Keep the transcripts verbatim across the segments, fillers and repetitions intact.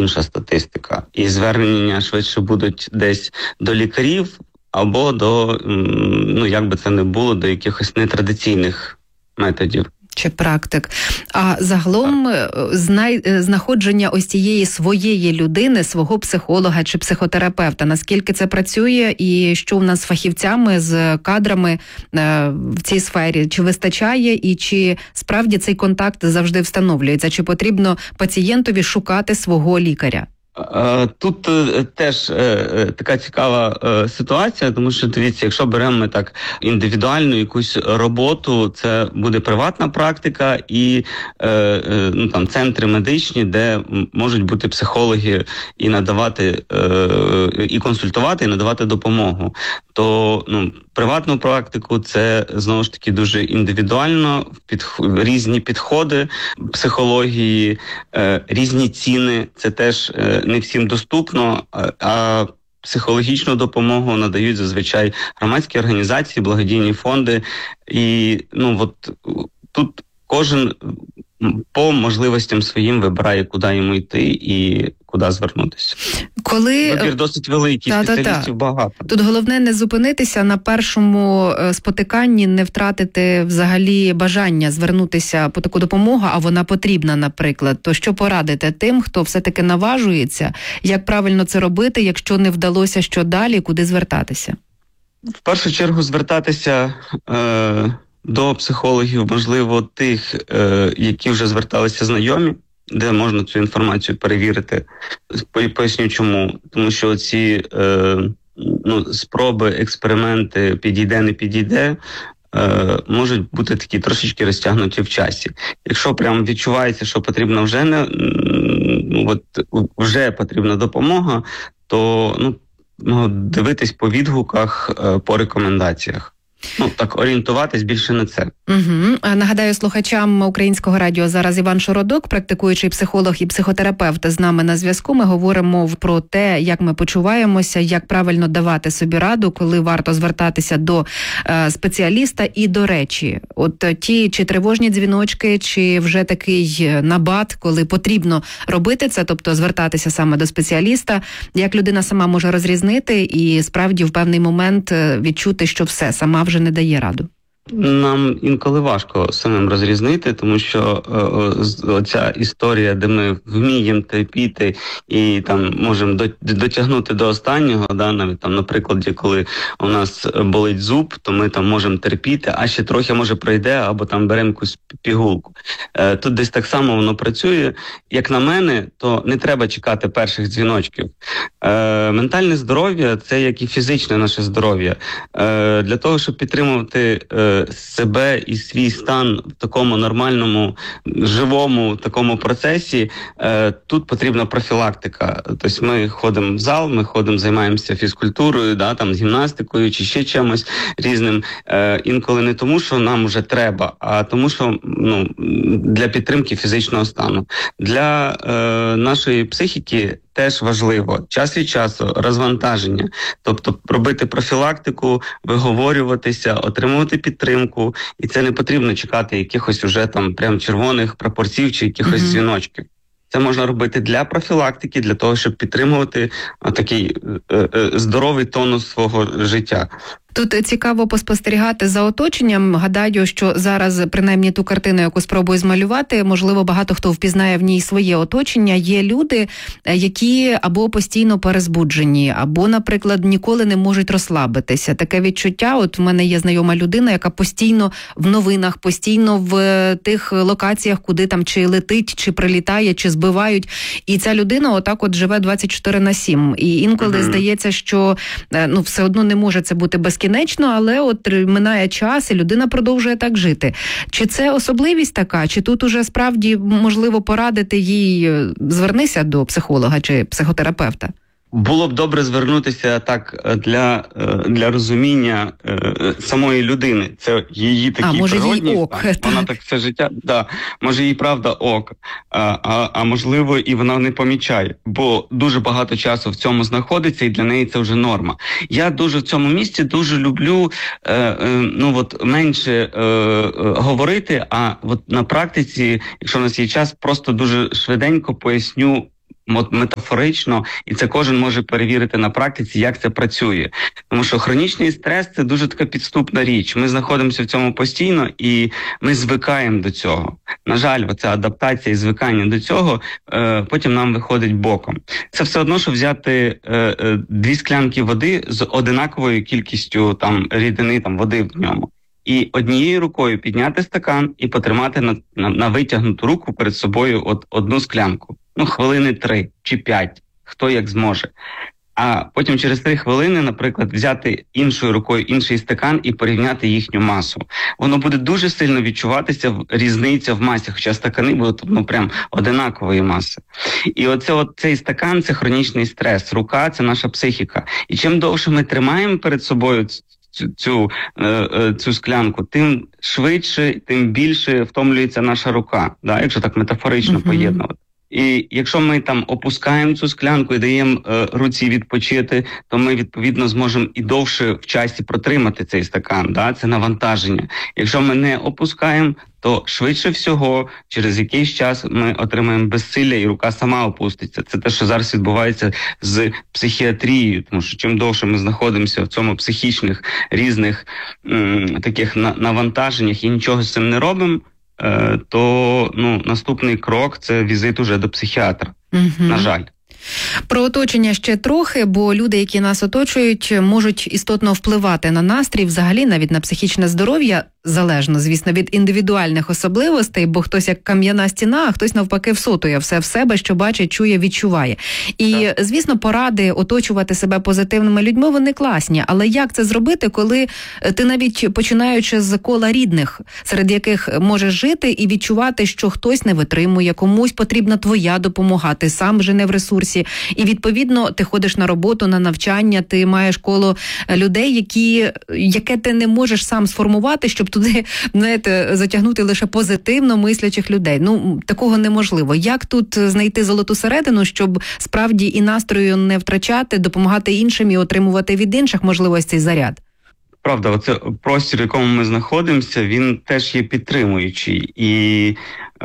інша статистика. І звернення швидше будуть десь до лікарів або до, ну, як би це не було, до якихось нетрадиційних методів. Чи практик. А загалом знай... знаходження ось цієї своєї людини, свого психолога чи психотерапевта, наскільки це працює і що в нас з фахівцями, з кадрами е, в цій сфері, чи вистачає і чи справді цей контакт завжди встановлюється, чи потрібно пацієнтові шукати свого лікаря? Тут теж така цікава ситуація, тому що, дивіться, якщо беремо ми так індивідуальну якусь роботу, це буде приватна практика і ну, там, центри медичні, де можуть бути психологи і надавати, і консультувати, і надавати допомогу. То ну, приватну практику це, знову ж таки, дуже індивідуально, під, різні підходи психології, е, різні ціни, це теж е, не всім доступно, а, а психологічну допомогу надають зазвичай громадські організації, благодійні фонди. І ну, от, тут кожен по можливостям своїм вибирає, куди йому йти і куди звернутися. Коли... Вибір досить великий, та, спеціалістів та, та. багато. Тут головне не зупинитися на першому спотиканні, не втратити взагалі бажання звернутися по таку допомогу, а вона потрібна, наприклад. То що порадите тим, хто все-таки наважується, як правильно це робити, якщо не вдалося, що далі, куди звертатися? В першу чергу звертатися... Е... до психологів, можливо, тих, е, які вже зверталися знайомі, де можна цю інформацію перевірити. Поясню чому. Тому що ці е, ну, спроби, експерименти підійде, не підійде, е, можуть бути такі трошечки розтягнуті в часі. Якщо прямо відчувається, що потрібна вже не, ну, от, вже потрібна допомога, то ну, ну, дивитись по відгуках, е, по рекомендаціях. Ну, так, орієнтуватись більше на це. Угу. Нагадаю слухачам Українського радіо, зараз Іван Шородок, практикуючий психолог і психотерапевт, з нами на зв'язку. Ми говоримо про те, як ми почуваємося, як правильно давати собі раду, коли варто звертатися до е, спеціаліста. І, до речі, от ті чи тривожні дзвіночки, чи вже такий набат, коли потрібно робити це, тобто звертатися саме до спеціаліста, як людина сама може розрізнити і справді в певний момент відчути, що все, сама вже не дає раду? Нам інколи важко самим розрізнити, тому що е, оця історія, де ми вміємо терпіти і там можемо дотягнути до останнього, да, навіть там, наприклад, коли у нас болить зуб, то ми там можемо терпіти, а ще трохи може пройде, або там беремо якусь пігулку. Е, тут десь так само воно працює. Як на мене, то не треба чекати перших дзвіночків. Е, ментальне здоров'я – це як і фізичне наше здоров'я. Е, для того, щоб підтримувати е, себе і свій стан в такому нормальному, живому такому процесі, е, тут потрібна профілактика. Тобто ми ходимо в зал, ми ходимо, займаємося фізкультурою, да, там, гімнастикою чи ще чимось різним. Е, інколи не тому, що нам вже треба, а тому, що ну, для підтримки фізичного стану. Для е, нашої психіки теж важливо час від часу розвантаження, тобто робити профілактику, виговорюватися, отримувати підтримку, і це не потрібно чекати якихось уже там прям червоних прапорців чи якихось mm-hmm. дзвіночків. Це можна робити для профілактики, для того, щоб підтримувати а, такий е, е, здоровий тонус свого життя. Тут цікаво поспостерігати за оточенням. Гадаю, що зараз, принаймні ту картину, яку спробую змалювати, можливо, багато хто впізнає в ній своє оточення. Є люди, які або постійно перезбуджені, або, наприклад, ніколи не можуть розслабитися. Таке відчуття, от в мене є знайома людина, яка постійно в новинах, постійно в тих локаціях, куди там чи летить, чи прилітає, чи збивають. І ця людина отак от живе двадцять чотири на сім. І інколи mm-hmm. здається, що ну, все одно не може це бути безкінечно. Кінечно, але от минає час, і людина продовжує так жити. Чи це особливість така? Чи тут уже справді можливо порадити їй, звернися до психолога чи психотерапевта? Було б добре звернутися так для, для розуміння е, самої людини. Це її такий а, природній їй ок, стан. Вона так все життя, да, може їй правда ок, а, а, а можливо і вона не помічає, бо дуже багато часу в цьому знаходиться і для неї це вже норма. Я дуже в цьому місці дуже люблю е, е, ну от менше е, е, говорити, а от на практиці, якщо у нас є час, просто дуже швиденько поясню метафорично, і це кожен може перевірити на практиці, як це працює. Тому що хронічний стрес – це дуже така підступна річ. Ми знаходимося в цьому постійно, і ми звикаємо до цього. На жаль, оця адаптація і звикання до цього е, потім нам виходить боком. Це все одно, що взяти е, е, дві склянки води з одинаковою кількістю там рідини, там води в ньому. І однією рукою підняти стакан і потримати на, на, на витягнуту руку перед собою от одну склянку. Ну, хвилини три чи п'ять, хто як зможе. А потім через три хвилини, наприклад, взяти іншою рукою інший стакан і порівняти їхню масу. Воно буде дуже сильно відчуватися різниця в масі, хоча стакани будуть ну, прям одинакової маси. І оце, от, цей стакан – це хронічний стрес, рука – це наша психіка. І чим довше ми тримаємо перед собою цю, цю, е, цю склянку, тим швидше, тим більше втомлюється наша рука, да? Якщо так метафорично uh-huh. поєднувати. І якщо ми там опускаємо цю склянку і даємо е, руці відпочити, то ми, відповідно, зможемо і довше в часі протримати цей стакан, да? Це навантаження. Якщо ми не опускаємо, то швидше всього, через якийсь час ми отримаємо безсилля і рука сама опуститься. Це те, що зараз відбувається з психіатрією, тому що чим довше ми знаходимося в цьому психічних різних м, таких на- навантаженнях і нічого з цим не робимо, то ну, наступний крок – це візит уже до психіатра, угу. на жаль. Про оточення ще трохи, бо люди, які нас оточують, можуть істотно впливати на настрій, взагалі навіть на психічне здоров'я, залежно, звісно, від індивідуальних особливостей, бо хтось як кам'яна стіна, а хтось навпаки всотує все в себе, що бачить, чує, відчуває. І, так. звісно, поради оточувати себе позитивними людьми, вони класні, але як це зробити, коли ти навіть починаючи з кола рідних, серед яких можеш жити і відчувати, що хтось не витримує, комусь потрібна твоя допомога, ти сам вже не в ресурсі, і відповідно ти ходиш на роботу, на навчання, ти маєш коло людей, які, яке ти не можеш сам сформувати, щоб туди, знаєте, затягнути лише позитивно мислячих людей. Ну, такого неможливо. Як тут знайти золоту середину, щоб справді і настрою не втрачати, допомагати іншим і отримувати від інших можливостей заряд? Правда, оце простір, в якому ми знаходимося, він теж є підтримуючий. І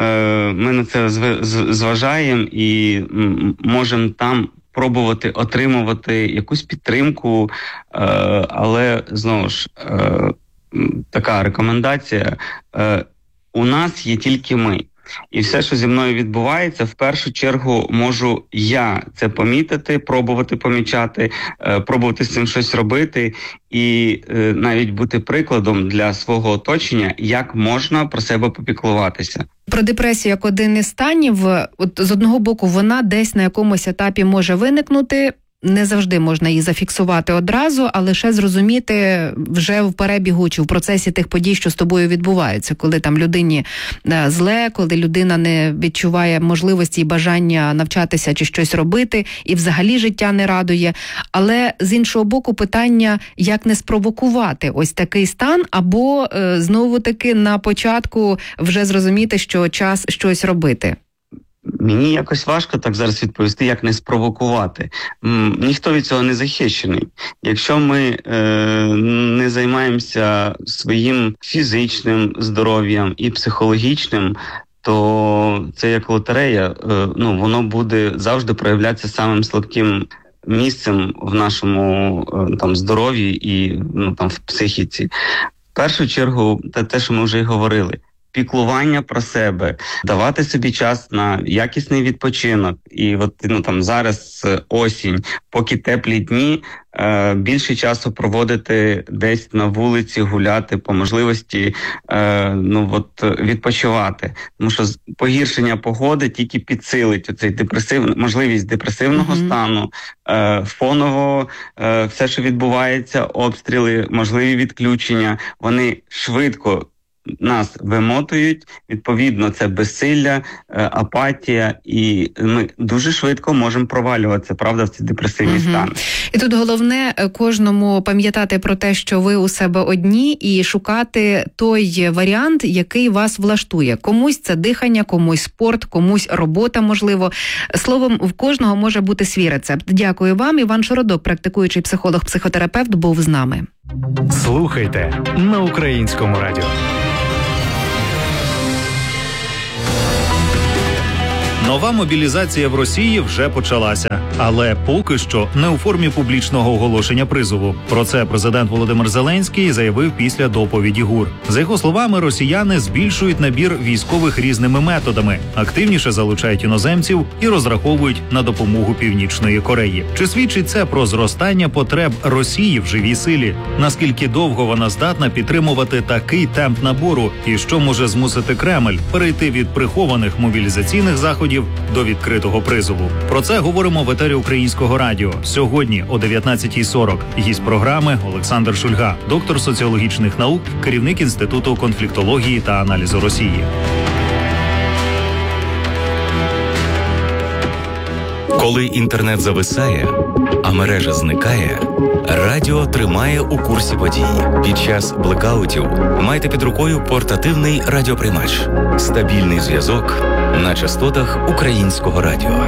е, ми на це зважаємо і можемо там пробувати отримувати якусь підтримку, е, але, знову ж, е, така рекомендація, е, у нас є тільки ми. І все, що зі мною відбувається, в першу чергу можу я це помітити, пробувати помічати, е, пробувати з цим щось робити і е, навіть бути прикладом для свого оточення, як можна про себе попіклуватися. Про депресію як один із станів, от з одного боку, вона десь на якомусь етапі може виникнути. Не завжди можна її зафіксувати одразу, а лише зрозуміти вже в перебігу чи в процесі тих подій, що з тобою відбуваються. Коли там людині зле, коли людина не відчуває можливості і бажання навчатися чи щось робити, і взагалі життя не радує. Але з іншого боку питання, як не спровокувати ось такий стан, або знову-таки на початку вже зрозуміти, що час щось робити. Мені якось важко так зараз відповісти, як не спровокувати. М, ніхто від цього не захищений. Якщо ми е, не займаємося своїм фізичним здоров'ям і психологічним, то це як лотерея, е, ну, воно буде завжди проявлятися самим слабким місцем в нашому е, там здоров'ї і ну, там в психіці. В першу чергу, те, те, що ми вже й говорили. Піклування про себе, давати собі час на якісний відпочинок. І от ну там зараз осінь, поки теплі дні, е, більше часу проводити десь на вулиці, гуляти, по можливості е, ну от відпочивати. Тому що погіршення погоди тільки підсилить оцей депресив, можливість депресивного mm-hmm. стану, е, фоново е, все, що відбувається, обстріли, можливі відключення, вони швидко нас вимотують, відповідно, це безсилля, апатія, і ми дуже швидко можемо провалюватися, правда, в ці депресивні угу. стани. І тут головне кожному пам'ятати про те, що ви у себе одні, і шукати той варіант, який вас влаштує. Комусь це дихання, комусь спорт, комусь робота, можливо. Словом, в кожного може бути свій рецепт. Дякую вам. Іван Шородок, практикуючий психолог-психотерапевт, був з нами. Слухайте на Українському радіо. Нова мобілізація в Росії вже почалася, але поки що не у формі публічного оголошення призову. Про це президент Володимир Зеленський заявив після доповіді ГУР. За його словами, росіяни збільшують набір військових різними методами, активніше залучають іноземців і розраховують на допомогу Північної Кореї. Чи свідчить це про зростання потреб Росії в живій силі? Наскільки довго вона здатна підтримувати такий темп набору? І що може змусити Кремль перейти від прихованих мобілізаційних заходів до відкритого призову? Про це говоримо в етері Українського радіо. Сьогодні о дев'ятнадцятій сорок. Гість програми Олександр Шульга, доктор соціологічних наук, керівник Інституту конфліктології та аналізу Росії. Коли інтернет зависає, а мережа зникає, радіо тримає у курсі подій. Під час блекаутів майте під рукою портативний радіоприймач. Стабільний зв'язок на частотах Українського радіо.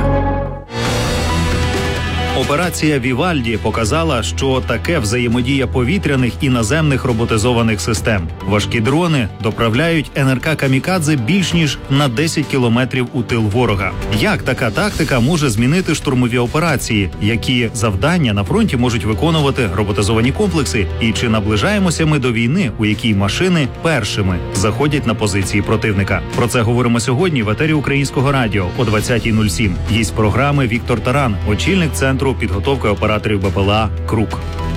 Операція «Вівальді» показала, що таке взаємодія повітряних і наземних роботизованих систем. Важкі дрони доправляють ен ер ка «Камікадзе» більш ніж на десять кілометрів у тил ворога. Як така тактика може змінити штурмові операції? Які завдання на фронті можуть виконувати роботизовані комплекси? І чи наближаємося ми до війни, у якій машини першими заходять на позиції противника? Про це говоримо сьогодні в етері Українського радіо о двадцятій нуль сім. Гість програми Віктор Таран, очільник центру підготовки операторів Бе Пе Еле А «Крук».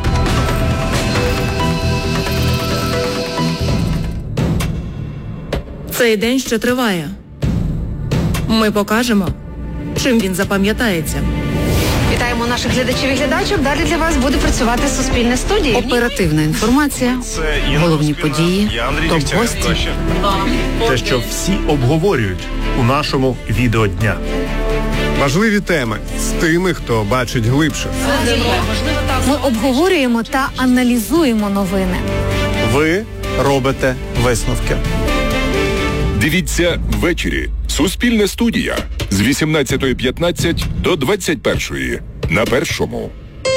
Цей день ще триває. Ми покажемо, чим він запам'ятається. Вітаємо наших глядачів і глядачок. Далі для вас буде працювати Суспільне студія. Оперативна інформація, головні події, топ-гості. Те, що всі обговорюють у нашому відео дня. Важливі теми з тими, хто бачить глибше. Ми обговорюємо та аналізуємо новини. Ви робите висновки. Дивіться ввечері. Суспільне студія з вісімнадцятої п'ятнадцять до двадцять першої на Першому.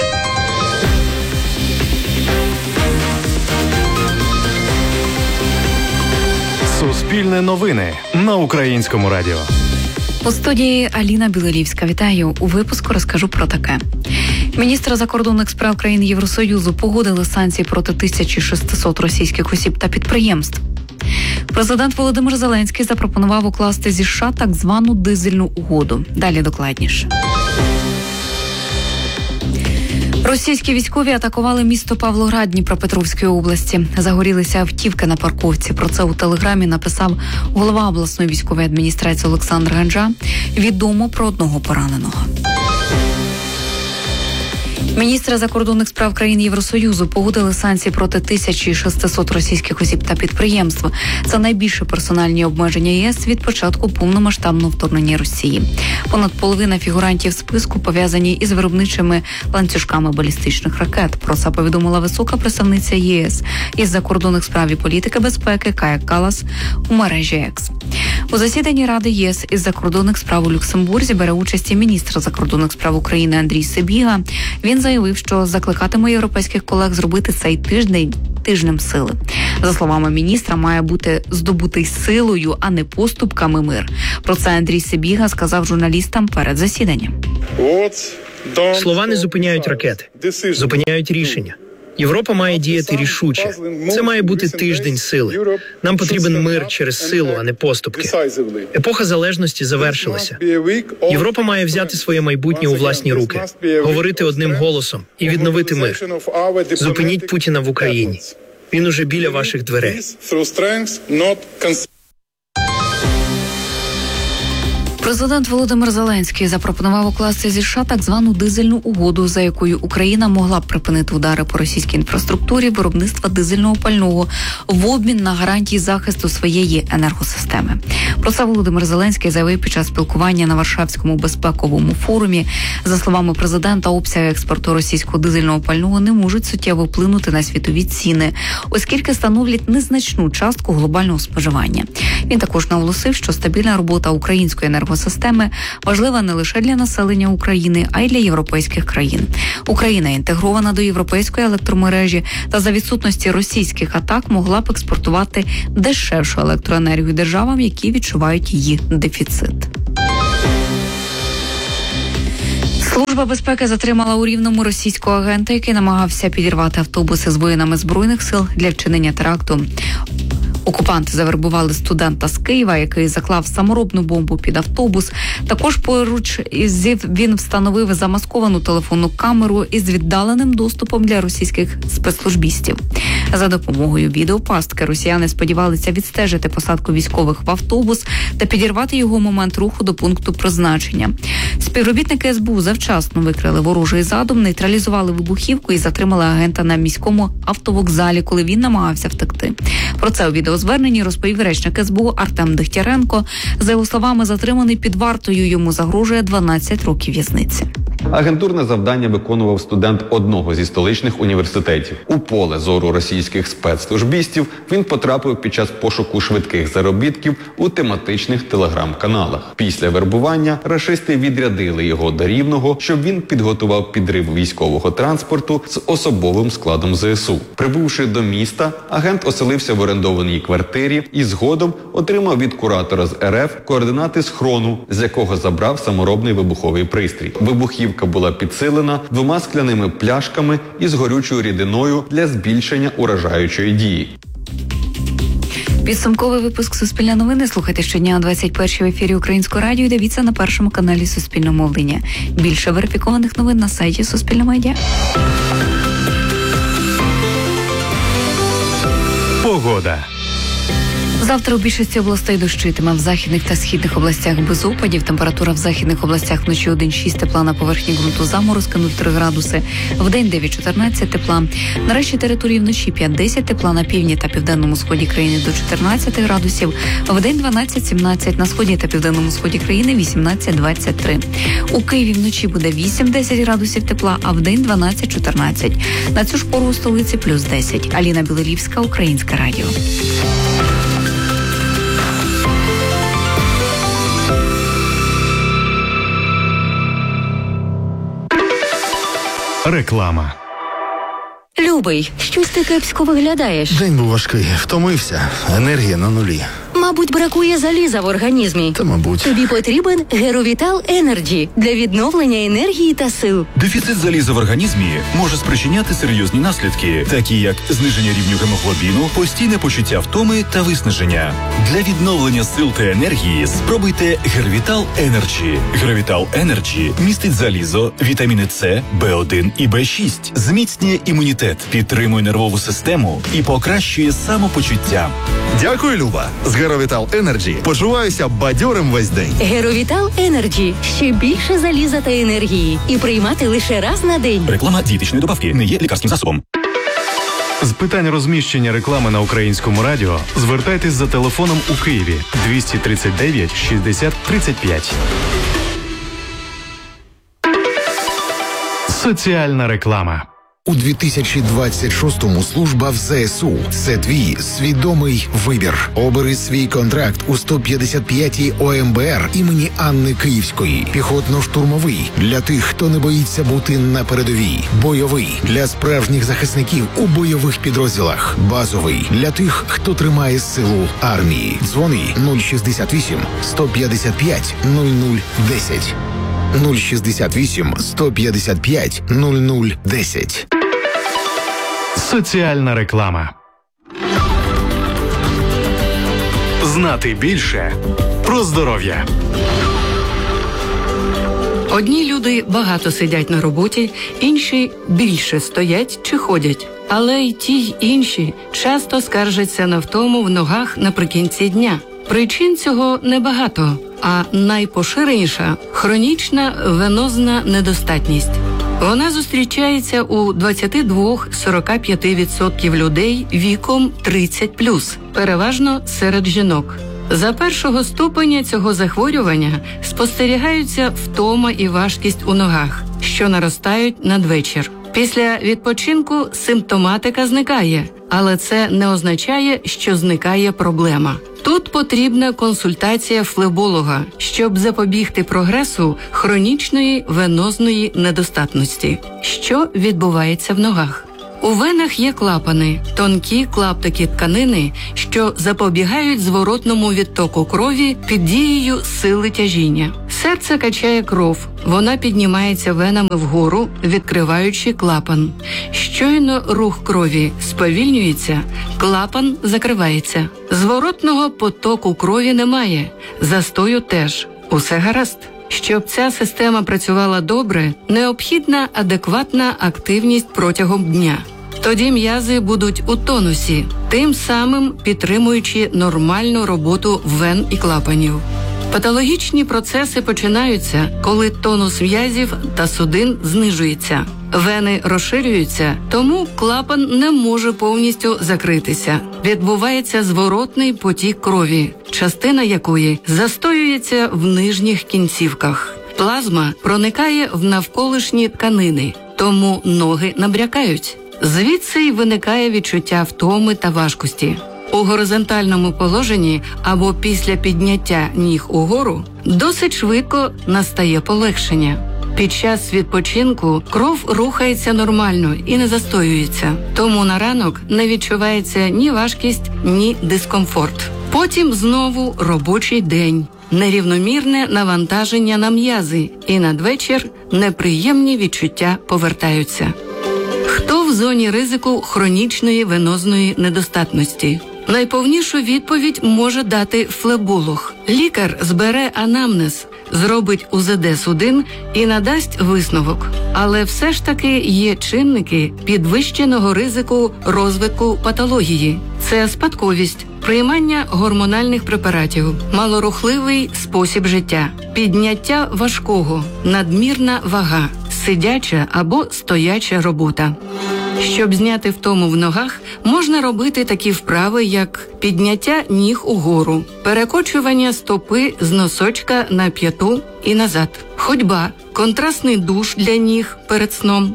Суспільне новини на Українському радіо. У студії Аліна Білолівська. Вітаю. У випуску розкажу про таке. Міністри закордонних справ країн Євросоюзу погодили санкції проти тисячі шестисот російських осіб та підприємств. Президент Володимир Зеленський запропонував укласти зі США так звану дизельну угоду. Далі докладніше. Російські військові атакували місто Павлоград Дніпропетровської області. Загорілися автівки на парковці. Про це у телеграмі написав голова обласної військової адміністрації Олександр Ганджа. Відомо про одного пораненого. Міністри закордонних справ країн Євросоюзу погодили санкції проти тисячі шестисот російських осіб та підприємств. Це найбільше персональні обмеження ЄС від початку повномасштабного вторгнення Росії. Понад половина фігурантів списку пов'язані із виробничими ланцюжками балістичних ракет. Про це повідомила висока представниця ЄС із закордонних справ і політики безпеки Кая Каллас у мережі Екс. У засіданні Ради ЄС із закордонних справ у Люксембурзі бере участь і міністр закордонних справ України Андрій Сибіга. Він заявив, що закликатиме європейських колег зробити цей тиждень тижнем сили. За словами міністра, має бути здобутий силою, а не поступками мир. Про це Андрій Сибіга сказав журналістам перед засіданням. Слова не зупиняють ракети, зупиняють рішення. Європа має діяти рішуче. Це має бути тиждень сили. Нам потрібен мир через силу, а не поступки. Епоха залежності завершилася. Європа має взяти своє майбутнє у власні руки, говорити одним голосом і відновити мир. Зупиніть Путіна в Україні. Він уже біля ваших дверей. Президент Володимир Зеленський запропонував укласти зі США так звану дизельну угоду, за якою Україна могла б припинити удари по російській інфраструктурі виробництва дизельного пального в обмін на гарантії захисту своєї енергосистеми. Про це Володимир Зеленський заявив під час спілкування на Варшавському безпековому форумі. За словами президента, обсяги експорту російського дизельного пального не можуть суттєво вплинути на світові ціни, оскільки становлять незначну частку глобального споживання. Він також наголосив, що стабільна робота української енергосистеми системи важлива не лише для населення України, а й для європейських країн. Україна інтегрована до європейської електромережі та за відсутності російських атак могла б експортувати дешевшу електроенергію державам, які відчувають її дефіцит. Служба безпеки затримала у Рівному російського агента, який намагався підірвати автобуси з воїнами Збройних сил для вчинення теракту. Окупанти завербували студента з Києва, який заклав саморобну бомбу під автобус. Також поруч із він встановив замасковану телефонну камеру із віддаленим доступом для російських спецслужбістів. За допомогою відеопастки росіяни сподівалися відстежити посадку військових в автобус та підірвати його момент руху до пункту призначення. Співробітники ес бе у завчасно викрили ворожий задум, нейтралізували вибухівку і затримали агента на міському автовокзалі, коли він намагався втекти. Про це у відеозверненні розповів речник ес бе у Артем Дегтяренко. За його словами, затриманий під вартою, йому загрожує дванадцять років в'язниці. Агентурне завдання виконував студент одного зі столичних університетів. У поле зору російських спецслужбістів він потрапив під час пошуку швидких заробітків у тематичних телеграм-каналах. Після вербування рашисти відрядили його до Рівного, щоб він підготував підрив військового транспорту з особовим складом зе ес у. Прибувши до міста, агент оселився в орендованій квартирі і згодом отримав від куратора з ер еф координати схрону, з якого забрав саморобний вибуховий пристрій. Вибухівка була підсилена двома скляними пляшками із горючою рідиною для збільшення уражаючої дії. Підсумковий випуск «Суспільне новини» слухайте щодня о двадцять першій в ефірі Українського радіо і дивіться на першому каналі Суспільне мовлення. Більше верифікованих новин на сайті Суспільне медіа. Погода. Завтра у більшості областей дощитиме. В західних та східних областях без опадів. Температура в західних областях вночі один-шість тепла, на поверхні ґрунту заморозки нуль-три градуси. Вдень дев'ять-чотирнадцять тепла. На решті території вночі п'ять-десять тепла, на півдні та південному сході країни до чотирнадцять градусів. Вдень дванадцять-сімнадцять, на сході та південному сході країни вісімнадцять-двадцять три. У Києві вночі буде вісім-десять градусів тепла, а вдень дванадцять-чотирнадцять. На цю ж пору у столиці плюс десять. Аліна Білорівська, Українське радіо. Реклама. Любий, щось ти кепсько виглядаєш. День був важкий, втомився, енергія на нулі. Мабуть, бракує заліза в організмі. Та, мабуть. Тобі потрібен Геровітал Енерджі для відновлення енергії та сил. Дефіцит заліза в організмі може спричиняти серйозні наслідки, такі як зниження рівню гемоглобіну, постійне почуття втоми та виснаження. Для відновлення сил та енергії спробуйте Геровітал Енерджі. Геровітал Енерджі містить залізо, вітаміни С, Б один і Б шість, зміцнює імунітет, підтримує нервову систему і покращує самопочуття. Дякую, Люба. З Геровітал Енерджі почуваюся бадьорим весь день. Геровітал Енерджі. Ще більше заліза та енергії. І приймати лише раз на день. Реклама дієтичної добавки не є лікарським засобом. З питань розміщення реклами на Українському радіо звертайтесь за телефоном у Києві двісті тридцять дев'ять шістдесят тридцять п'ять. Соціальна реклама. У дві тисячі двадцять шостому служба в зе ес у – це твій свідомий вибір. Обери свій контракт у сто п'ятдесят п'ятій о ем бе ер імені Анни Київської. Піхотно-штурмовий – для тих, хто не боїться бути на передовій. Бойовий – для справжніх захисників у бойових підрозділах. Базовий – для тих, хто тримає силу армії. Дзвони нуль шістдесят вісім сто п'ятдесят п'ять нуль нуль десять. нуль шістдесят вісім сто п'ятдесят п'ять нуль нуль десять. Соціальна реклама. Знати більше про здоров'я. Одні люди багато сидять на роботі, інші більше стоять чи ходять. Але й ті, й інші часто скаржаться на втому в ногах наприкінці дня. Причин цього небагато, а найпоширеніша – хронічна венозна недостатність. Вона зустрічається у двадцять два - сорок п'ять відсотків людей віком тридцять плюс, переважно серед жінок. За першого ступеня цього захворювання спостерігаються втома і важкість у ногах, що наростають надвечір. Після відпочинку симптоматика зникає, але це не означає, що зникає проблема. Тут потрібна консультація флеболога, щоб запобігти прогресу хронічної венозної недостатності. Що відбувається в ногах? У венах є клапани, тонкі клаптики тканини, що запобігають зворотному відтоку крові під дією сили тяжіння. Серце качає кров, вона піднімається венами вгору, відкриваючи клапан. Щойно рух крові сповільнюється, клапан закривається. Зворотного потоку крові немає, застою теж. Усе гаразд. Щоб ця система працювала добре, необхідна адекватна активність протягом дня. Тоді м'язи будуть у тонусі, тим самим підтримуючи нормальну роботу вен і клапанів. Патологічні процеси починаються, коли тонус м'язів та судин знижується. Вени розширюються, тому клапан не може повністю закритися. Відбувається зворотний потік крові, частина якої застоюється в нижніх кінцівках. Плазма проникає в навколишні тканини, тому ноги набрякають. Звідси й виникає відчуття втоми та важкості. У горизонтальному положенні або після підняття ніг угору досить швидко настає полегшення. Під час відпочинку кров рухається нормально і не застоюється, тому на ранок не відчувається ні важкість, ні дискомфорт. Потім знову робочий день, нерівномірне навантаження на м'язи, і надвечір неприємні відчуття повертаються. Хто в зоні ризику хронічної венозної недостатності? Найповнішу відповідь може дати флеболог. Лікар збере анамнез, зробить у зет де судин і надасть висновок. Але все ж таки є чинники підвищеного ризику розвитку патології. Це спадковість, приймання гормональних препаратів, малорухливий спосіб життя, підняття важкого, надмірна вага, сидяча або стояча робота. Щоб зняти втому в ногах, можна робити такі вправи, як підняття ніг угору, перекочування стопи з носочка на п'яту і назад, ходьба, контрастний душ для ніг перед сном,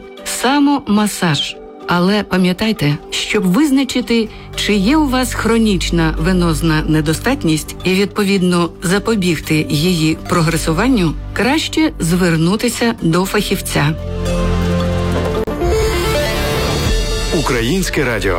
самомасаж. Але пам'ятайте, щоб визначити, чи є у вас хронічна венозна недостатність і, відповідно, запобігти її прогресуванню, краще звернутися до фахівця. Українське радіо.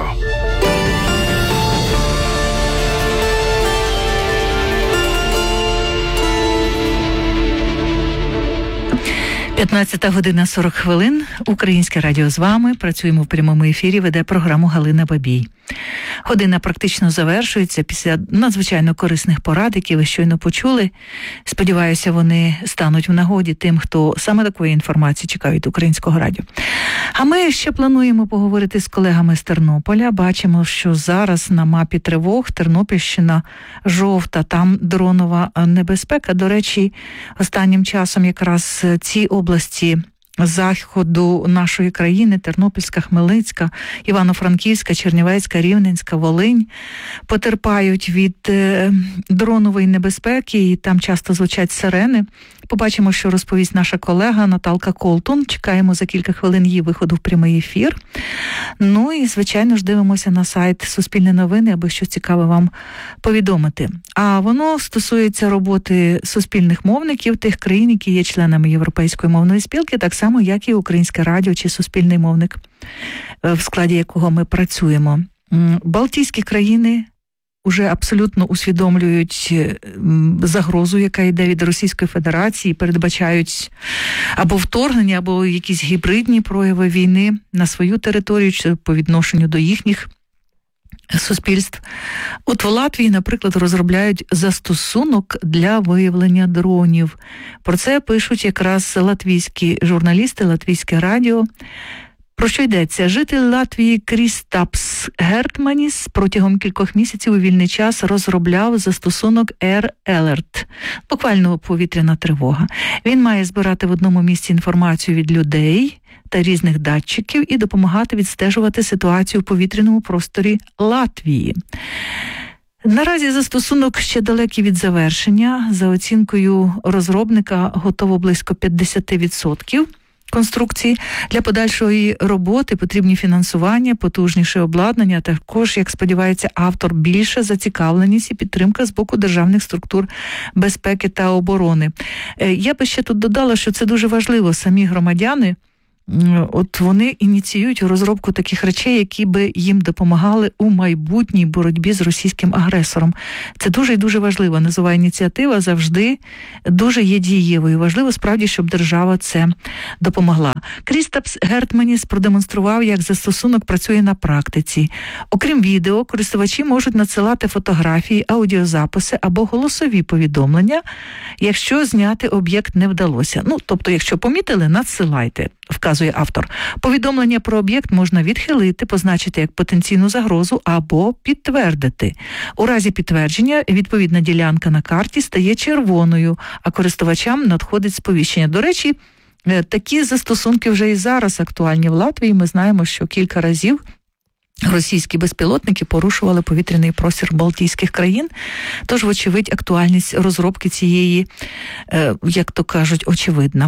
п'ятнадцята година сорок хвилин. Українське радіо з вами. Працюємо в прямому ефірі, веде програму Галина Бабій. Година практично завершується після надзвичайно корисних порад, які ви щойно почули. Сподіваюся, вони стануть в нагоді тим, хто саме такої інформації чекає від Українського радіо. А ми ще плануємо поговорити з колегами з Тернополя. Бачимо, що зараз на мапі тривог Тернопільщина жовта, там дронова небезпека. До речі, останнім часом якраз ці області заходу нашої країни, Тернопільська, Хмельницька, Івано-Франківська, Чернівецька, Рівненська, Волинь, потерпають від е, дронової небезпеки, і там часто звучать сирени. Побачимо, що розповість наша колега Наталка Колтун. Чекаємо за кілька хвилин її виходу в прямий ефір. Ну і, звичайно ж, дивимося на сайт Суспільне новини, аби щось цікаве вам повідомити. А воно стосується роботи суспільних мовників тих країн, які є членами Європейської мовної спілки, так само, як і Українське радіо чи Суспільний мовник, в складі якого ми працюємо. Балтійські країни уже абсолютно усвідомлюють загрозу, яка йде від Російської Федерації, передбачають або вторгнення, або якісь гібридні прояви війни на свою територію чи по відношенню до їхніх суспільств. От в Латвії, наприклад, розробляють застосунок для виявлення дронів. Про це пишуть якраз латвійські журналісти, Латвійське радіо. Про що йдеться? Житель Латвії Крістапс Гертманіс протягом кількох місяців у вільний час розробляв застосунок Air Alert, буквально повітряна тривога. Він має збирати в одному місці інформацію від людей та різних датчиків і допомагати відстежувати ситуацію в повітряному просторі Латвії. Наразі застосунок ще далекий від завершення. За оцінкою розробника, готово близько п'ятдесят відсотків конструкції. Для подальшої роботи потрібні фінансування, потужніше обладнання, також, як сподівається автор, більша зацікавленість і підтримка з боку державних структур безпеки та оборони. Я би ще тут додала, що це дуже важливо. Самі громадяни от вони ініціюють розробку таких речей, які би їм допомагали у майбутній боротьбі з російським агресором. Це дуже і дуже важливо. Низова ініціатива завжди дуже є дієвою. Важливо справді, щоб держава це допомогла. Крістапс Гертманіс продемонстрував, як застосунок працює на практиці. Окрім відео, користувачі можуть надсилати фотографії, аудіозаписи або голосові повідомлення, якщо зняти об'єкт не вдалося. Ну, тобто, якщо помітили, надсилайте, вказує автор. Повідомлення про об'єкт можна відхилити, позначити як потенційну загрозу або підтвердити. У разі підтвердження відповідна ділянка на карті стає червоною, а користувачам надходить сповіщення. До речі, такі застосунки вже і зараз актуальні в Латвії. Ми знаємо, що кілька разів російські безпілотники порушували повітряний простір Балтійських країн. Тож, вочевидь, актуальність розробки цієї, як то кажуть, очевидна.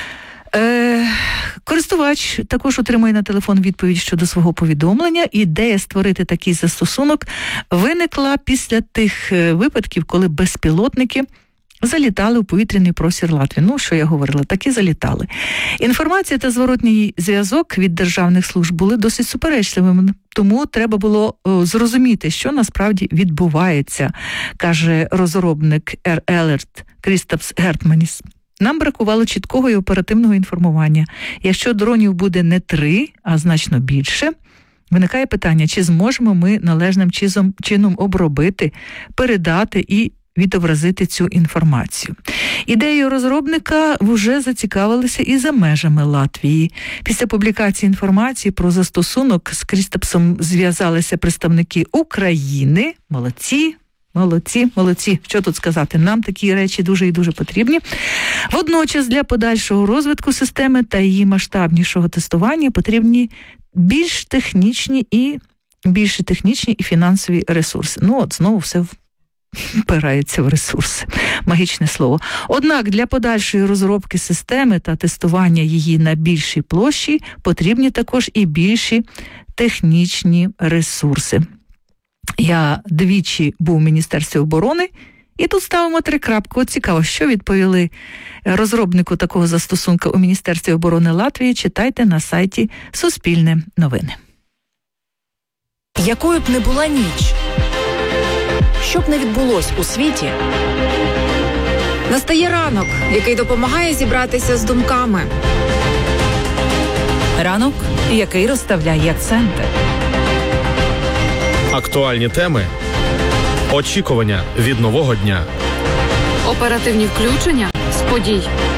Е, користувач також отримує на телефон відповідь щодо свого повідомлення. Ідея створити такий застосунок виникла після тих випадків, коли безпілотники залітали у повітряний простір Латвії. Ну, що я говорила, таки залітали. Інформація та зворотній зв'язок від державних служб були досить суперечливими, тому треба було о, зрозуміти, що насправді відбувається, каже розробник Р-Елерт Крістапс Гертманіс. Нам бракувало чіткого і оперативного інформування. Якщо дронів буде не три, а значно більше, виникає питання, чи зможемо ми належним чином обробити, передати і відобразити цю інформацію. Ідеєю розробника вже зацікавилися і за межами Латвії. Після публікації інформації про застосунок з Крістапсом зв'язалися представники України. Молодці, молодці, молодці. Що тут сказати? Нам такі речі дуже і дуже потрібні. Водночас для подальшого розвитку системи та її масштабнішого тестування потрібні більш технічні і більше технічні і фінансові ресурси. Ну от знову все впирається в ресурси. Магічне слово. Однак для подальшої розробки системи та тестування її на більшій площі потрібні також і більші технічні ресурси. Я двічі був в Міністерстві оборони, і тут ставимо три крапки. От цікаво, що відповіли розробнику такого застосунка у Міністерстві оборони Латвії. Читайте на сайті Суспільне новини. Якою б не була ніч, що б не відбулось у світі, настає ранок, який допомагає зібратися з думками. Ранок, який розставляє акценти. Актуальні теми, очікування від нового дня. Оперативні включення з подій.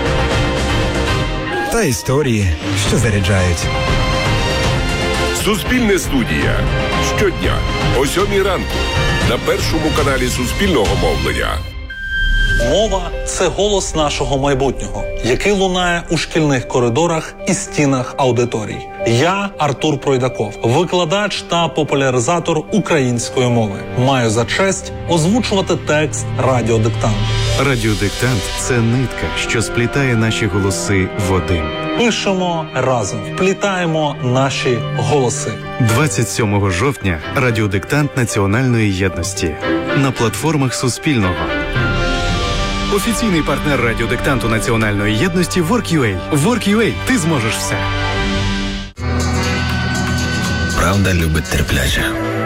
Та історії, що заряджають. Суспільне студія. Щодня о сьомій ранку на першому каналі Суспільного мовлення. Мова – це голос нашого майбутнього, який лунає у шкільних коридорах і стінах аудиторій. Я Артур Пройдаков, викладач та популяризатор української мови. Маю за честь озвучувати текст радіодиктант. Радіодиктант – це нитка, що сплітає наші голоси в один. Пишемо разом, вплітаємо наші голоси. двадцять сьомого жовтня радіодиктант Національної єдності на платформах Суспільного. Офіційний партнер радіодиктанту Національної єдності WorkUA. WorkUA. Ти зможеш все. Правда любить терпляче.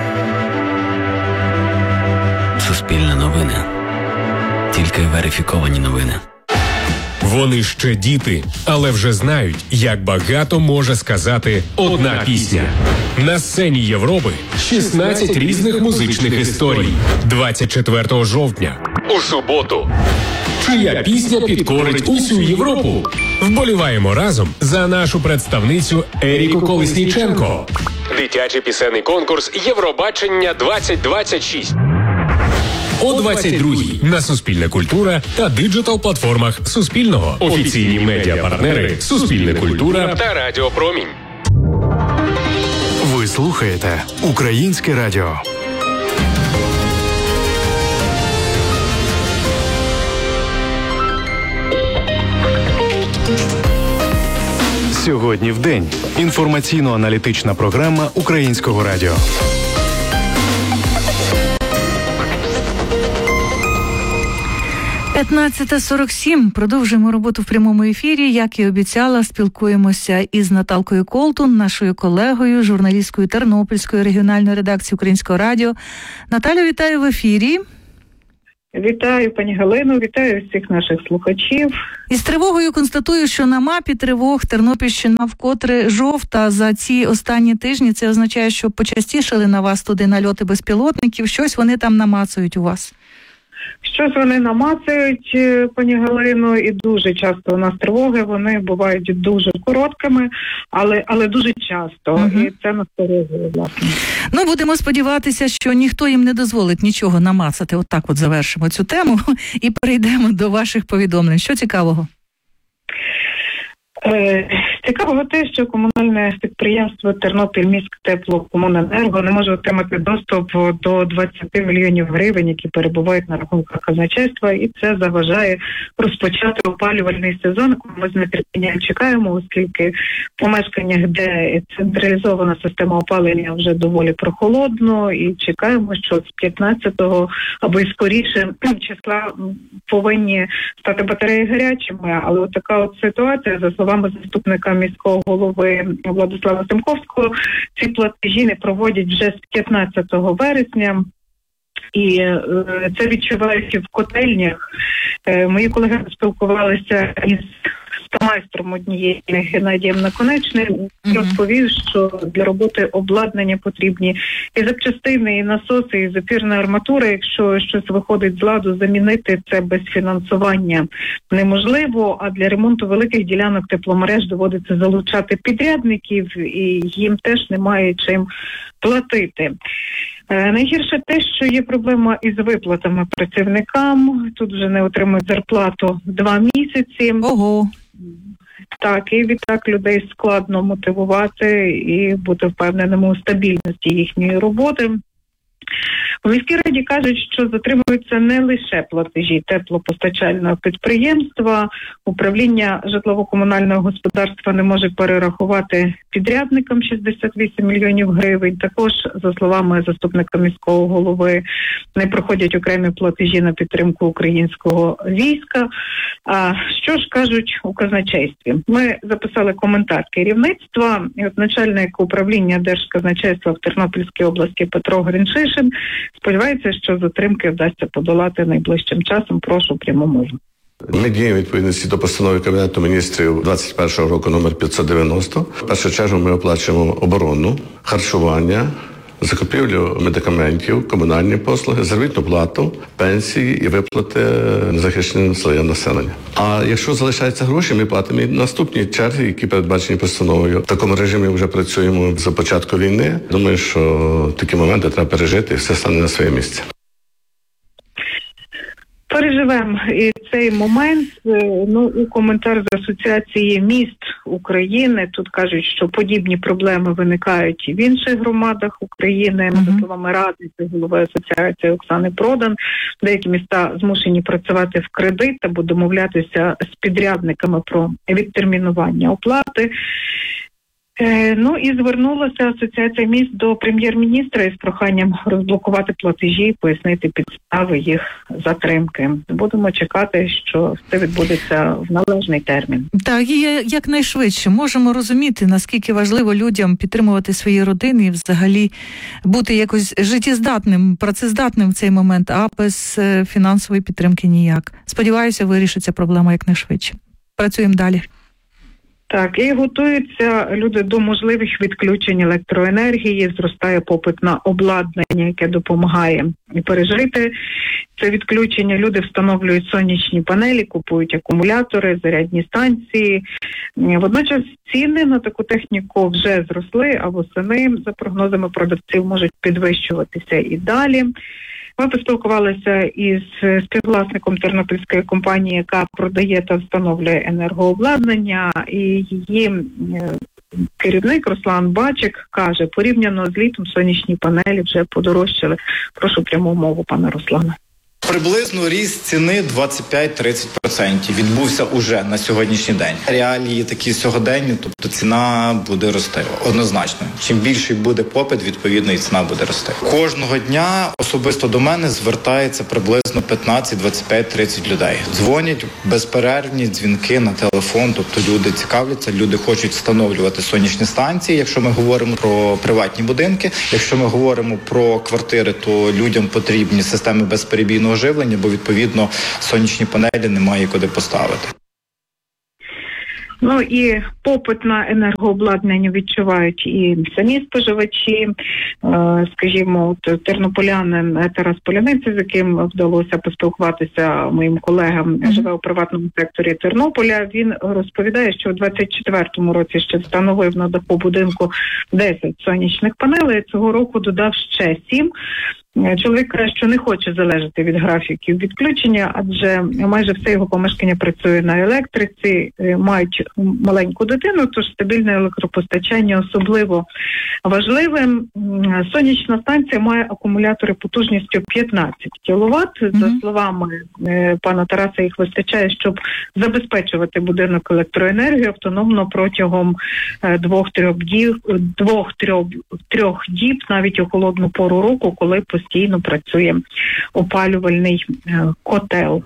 Суспільне новини. Тільки верифіковані новини. Вони ще діти, але вже знають, як багато може сказати одна пісня. На сцені Європи шістнадцять різних музичних історій. двадцять четвертого жовтня. У суботу. Чия пісня підкорить усю Європу? Вболіваємо разом за нашу представницю Еріку Колесніченко. Дитячий пісенний конкурс Євробачення двадцять двадцять шість. О двадцять другій на Суспільна культура та диджитал-платформах Суспільного. Офіційні медіапартнери Суспільна культура та Радіо Промінь. Ви слухаєте Українське радіо. Сьогодні в день. Інформаційно-аналітична програма Українського радіо. п'ятнадцята сорок сім. Продовжуємо роботу в прямому ефірі. Як і обіцяла, спілкуємося із Наталкою Колтун, нашою колегою, журналісткою Тернопільської регіональної редакції Українського радіо. Наталю, вітаю в ефірі. Вітаю, пані Галину, вітаю всіх наших слухачів. Із тривогою констатую, що на мапі тривог Тернопільщина вкотре жовта за ці останні тижні. Це означає, що почастішали на вас туди нальоти безпілотників. Щось вони там намацують у вас. Щось вони намацають, пані Галино, і дуже часто у нас тривоги, вони бувають дуже короткими, але, але дуже часто, угу. І це насторожує, власне. Ну, будемо сподіватися, що ніхто їм не дозволить нічого намацати. Отак от завершимо цю тему і перейдемо до ваших повідомлень. Що цікавого? Е, цікавого те, що комунальне підприємство Тернопільміськтеплокомуненерго не може отримати доступ до двадцять мільйонів гривень, які перебувають на рахунках казначейства, і це заважає розпочати опалювальний сезон. Ми з нетерпінням чекаємо, оскільки в помешканнях, де централізована система опалення, вже доволі прохолодно, і чекаємо, що з п'ятнадцятого або й скоріше числа повинні стати батареї гарячими, але от така от ситуація, за словами заступника міського голови Владислава Семковського, ці платежі не проводять вже з п'ятнадцятого вересня. І е, це відчувають в котельнях. Е, мої колеги спілкувалися із майстром однієї Геннадієм Наконечним, mm-hmm. розповів, що для роботи обладнання потрібні і запчастини, і насоси, і запірна арматура. Якщо щось виходить з ладу, замінити це без фінансування неможливо, а для ремонту великих ділянок тепломереж доводиться залучати підрядників, і їм теж немає чим платити. Е, найгірше те, що є проблема із виплатами працівникам. Тут вже не отримують зарплату два місяці. Ого! Так, і відтак людей складно мотивувати і бути впевненими у стабільності їхньої роботи. У міській раді кажуть, що затримуються не лише платежі теплопостачального підприємства. Управління житлово-комунального господарства не може перерахувати підрядникам шістдесят вісім мільйонів гривень. Також, за словами заступника міського голови, не проходять окремі платежі на підтримку українського війська. А що ж кажуть у казначействі? Ми записали коментар керівництва. І от начальник управління Держказначейства в Тернопільській області Петро Гриншишин сподівається, що затримки вдасться подолати найближчим часом. Прошу пряму мову. Ми діємо відповідності до постанови Кабінету міністрів двадцять першого року номер п'ятсот дев'яносто. В першу чергу ми оплачуємо оборону, харчування, закупівлю медикаментів, комунальні послуги, заробітну плату, пенсії і виплати незахищеним слоям населення. А якщо залишаються гроші, ми платимо і наступні черги, які передбачені постановою. В такому режимі вже працюємо за початку війни. Думаю, що такі моменти треба пережити і все стане на своє місце. Переживемо і цей момент. Ну, у коментар з Асоціації міст України тут кажуть, що подібні проблеми виникають і в інших громадах України. За словами радниці голови асоціації Оксани Продан, деякі міста змушені працювати в кредит або домовлятися з підрядниками про відтермінування оплати. Ну і звернулася Асоціація міст до прем'єр-міністра із проханням розблокувати платежі і пояснити підстави їх затримки. Будемо чекати, що це відбудеться в належний термін. Так, і якнайшвидше можемо розуміти, наскільки важливо людям підтримувати свої родини і взагалі бути якось життєздатним, працездатним в цей момент, а без фінансової підтримки ніяк. Сподіваюся, вирішиться проблема якнайшвидше. Працюємо далі. Так, і готуються люди до можливих відключень електроенергії, зростає попит на обладнання, яке допомагає пережити це відключення. Люди встановлюють сонячні панелі, купують акумулятори, зарядні станції. Водночас ціни на таку техніку вже зросли, а восени, за прогнозами продавців, можуть підвищуватися і далі. Ми поспілкувалися із співвласником тернопільської компанії, яка продає та встановлює енергообладнання, і її керівник Руслан Бачик каже, порівняно з літом сонячні панелі вже подорожчали. Прошу пряму мову пана Руслана. Приблизно ріст ціни двадцять п'ять - тридцять відсотків відбувся уже на сьогоднішній день. Реалії такі сьогоденні, тобто ціна буде рости однозначно. Чим більший буде попит, відповідно і ціна буде рости. Кожного дня особисто до мене звертається приблизно п'ятнадцять, двадцять п'ять, тридцять людей. Дзвонять безперервні дзвінки на телефон, тобто люди цікавляться, люди хочуть встановлювати сонячні станції, якщо ми говоримо про приватні будинки. Якщо ми говоримо про квартири, то людям потрібні системи безперебійного живлення, бо відповідно сонячні панелі немає куди поставити. Ну і попит на енергообладнання відчувають і самі споживачі. Скажімо, от тернополянин Тарас Поляниця, з яким вдалося поспілкуватися моїм колегам, живе у приватному секторі Тернополя. Він розповідає, що у двадцять четвертому році ще встановив на даху будинку десять сонячних панелей, цього року додав ще сім. Чоловік каже, що не хоче залежати від графіків відключення, адже майже все його помешкання працює на електриці, мають маленьку дитину, тож стабільне електропостачання особливо важливим. Сонячна станція має акумулятори потужністю п'ятнадцять кіловат. Mm-hmm. За словами пана Тараса, їх вистачає, щоб забезпечувати будинок електроенергією автономно протягом двох-трьох діб, двох-трьох діб, навіть у холодну пору року, коли постійно працює опалювальний котел.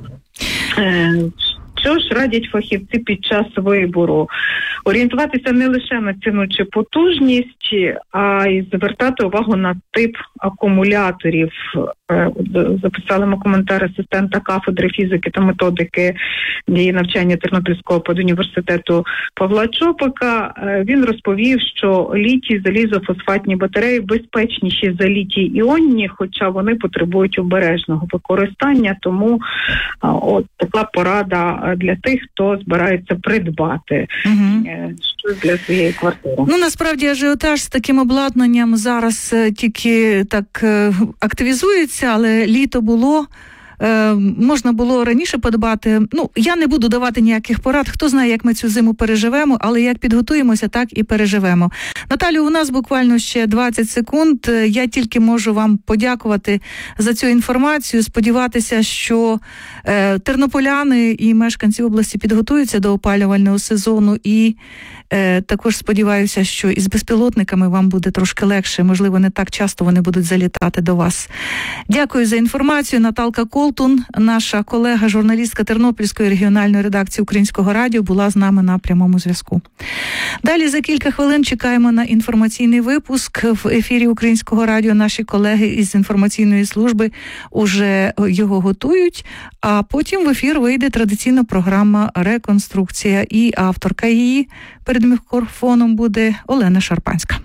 Що ж радять фахівці під час вибору? Орієнтуватися не лише на ціну чи потужність, а й звертати увагу на тип акумуляторів. Записали ми коментар асистента кафедри фізики та методики її навчання Тернопільського педуніверситету Павла Чопика. Він розповів, що літій залізофосфатні батареї безпечніші за літій-іонні, хоча вони потребують обережного використання, тому от така порада для тих, хто збирається придбати угу. щось для своєї квартири. Ну, насправді, ажіотаж з таким обладнанням зараз тільки так активізується, але літо було, е, можна було раніше подбати. Ну, я не буду давати ніяких порад, хто знає, як ми цю зиму переживемо, але як підготуємося, так і переживемо. Наталю, у нас буквально ще двадцять секунд. Я тільки можу вам подякувати за цю інформацію, сподіватися, що е, тернополяни і мешканці області підготуються до опалювального сезону, і е, також сподіваюся, що із безпілотниками вам буде трошки легше, можливо, не так часто вони будуть залітати до вас. Дякую за інформацію. Наталка Колтун, наша колега, журналістка Тернопільської регіональної редакції Українського радіо, була з нами на прямому зв'язку. Далі за кілька хвилин чекаємо на інформаційний випуск. В ефірі Українського радіо наші колеги із інформаційної служби уже його готують, а потім в ефір вийде традиційна програма «Реконструкція», і авторка її перед мікрофоном буде Олена Шарпанська.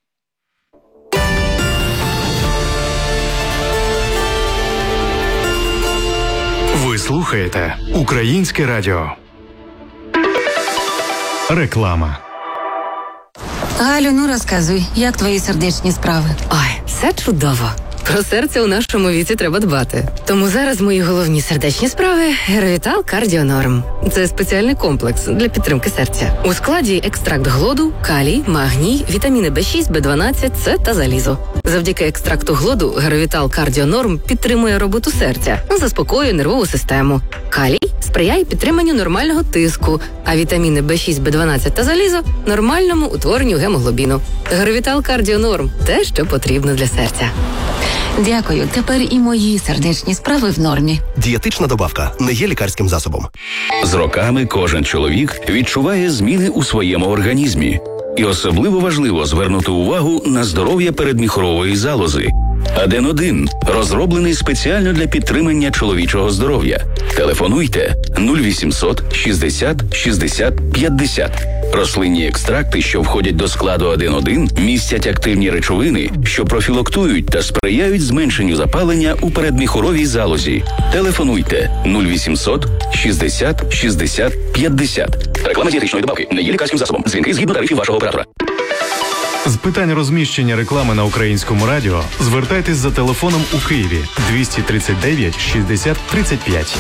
Ви слухаєте Українське радіо. Реклама. Галю, ну розказуй, як твої сердечні справи? Ой, все чудово. Про серце у нашому віці треба дбати. Тому зараз мої головні сердечні справи – Геровітал Кардіонорм. Це спеціальний комплекс для підтримки серця. У складі екстракт глоду, калій, магній, вітаміни Б шість, Б дванадцять, С та залізо. Завдяки екстракту глоду Геровітал Кардіонорм підтримує роботу серця, заспокоює нервову систему. Калій сприяє підтриманню нормального тиску, а вітаміни Б шість, Б дванадцять та залізо – нормальному утворенню гемоглобіну. Геровітал Кардіонорм – те, що потрібно для серця. Дякую. Тепер і мої сердечні справи в нормі. Дієтична добавка не є лікарським засобом. З роками кожен чоловік відчуває зміни у своєму організмі. І особливо важливо звернути увагу на здоров'я передміхорової залози. Аден один розроблений спеціально для підтримання чоловічого здоров'я. Телефонуйте нуль вісімсот шістдесят шістдесят п'ятдесят. Рослинні екстракти, що входять до складу Аден один, містять активні речовини, що профілактують та сприяють зменшенню запалення у передміхоровій залозі. Телефонуйте нуль вісімсот шістдесят шістдесят п'ятдесят. Реклама дієтичної добавки не є лікарським засобом. Дзвінки згідно тарифів вашого оператора. З питань розміщення реклами на Українському радіо звертайтесь за телефоном у Києві двісті тридцять дев'ять шістдесят тридцять п'ять.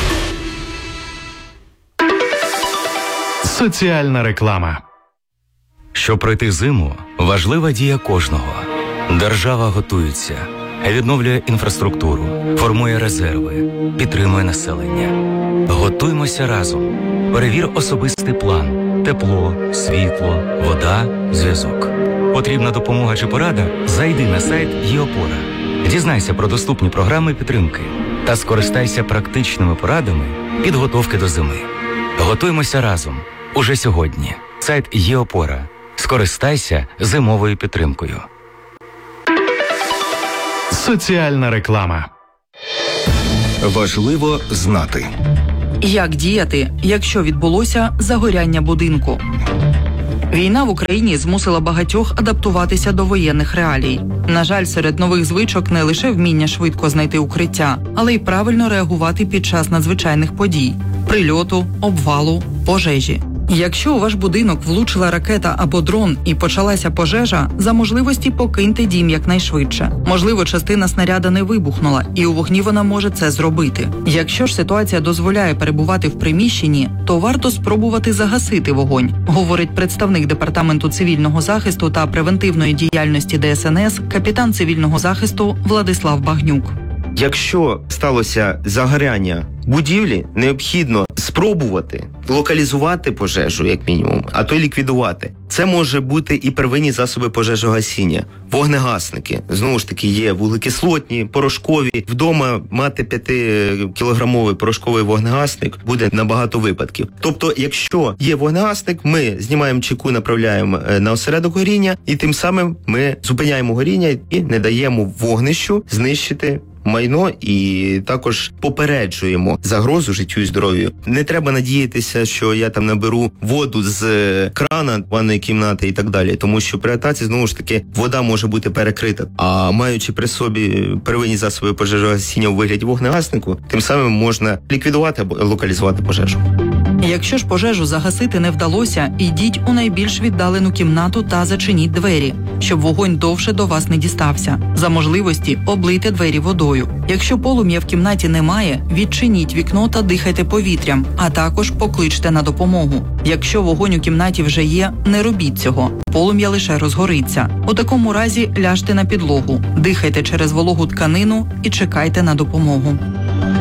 Соціальна реклама. Щоб пройти зиму, важлива дія кожного. Держава готується. відновлює інфраструктуру, формує резерви, підтримує населення. Готуймося разом. Перевір особистий план. Тепло, світло, вода, зв'язок. Потрібна допомога чи порада? Зайди на сайт ЄОпора. Дізнайся про доступні програми підтримки та скористайся практичними порадами підготовки до зими. Готуймося разом. Уже сьогодні. Сайт ЄОпора. Скористайся зимовою підтримкою. Соціальна реклама. Важливо знати. Як діяти, якщо відбулося загоряння будинку? Війна в Україні змусила багатьох адаптуватися до воєнних реалій. На жаль, серед нових звичок не лише вміння швидко знайти укриття, але й правильно реагувати під час надзвичайних подій – прильоту, обвалу, пожежі. Якщо у ваш будинок влучила ракета або дрон і почалася пожежа, за можливості покиньте дім якнайшвидше. Можливо, частина снаряда не вибухнула, і у вогні вона може це зробити. Якщо ж ситуація дозволяє перебувати в приміщенні, то варто спробувати загасити вогонь, говорить представник Департаменту цивільного захисту та превентивної діяльності Де Ес Ен Ес, капітан цивільного захисту Владислав Багнюк. Якщо сталося загоряння будівлі, необхідно спробувати локалізувати пожежу, як мінімум, а то й ліквідувати. Це може бути і первинні засоби пожежогасіння, вогнегасники. Знову ж таки, є вуглекислотні, порошкові. Вдома мати п'ятикілограмовий порошковий вогнегасник буде на багато випадків. Тобто, якщо є вогнегасник, ми знімаємо чеку, направляємо на осередок горіння, і тим самим ми зупиняємо горіння і не даємо вогнищу знищити майно, і також попереджуємо загрозу життю і здоров'ю. Не треба надіятися, що я там наберу воду з крана, ванної кімнати і так далі, тому що при атаці, знову ж таки, вода може бути перекрита. А маючи при собі первинні засоби пожежогасіння у вигляді вогнегаснику, тим самим можна ліквідувати або локалізувати пожежу. Якщо ж пожежу загасити не вдалося, ідіть у найбільш віддалену кімнату та зачиніть двері, щоб вогонь довше до вас не дістався. За можливості облийте двері водою. Якщо полум'я в кімнаті немає, відчиніть вікно та дихайте повітрям, а також покличте на допомогу. Якщо вогонь у кімнаті вже є, не робіть цього. Полум'я лише розгориться. У такому разі ляжте на підлогу, дихайте через вологу тканину і чекайте на допомогу.